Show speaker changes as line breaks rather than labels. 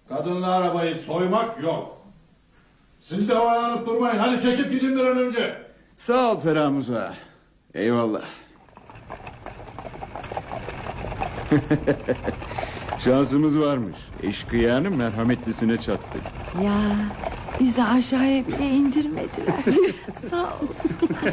Kadınla arabayı soymak yok. Siz de oyalanıp durmayın. Hadi çekip gidin bir an önce.
Sağ ol Feramuz ağa. Eyvallah. Şansımız varmış. Eşkıyanın merhametlisine çattık.
Ya bizi aşağıya bile indirmediler. Sağ olsun.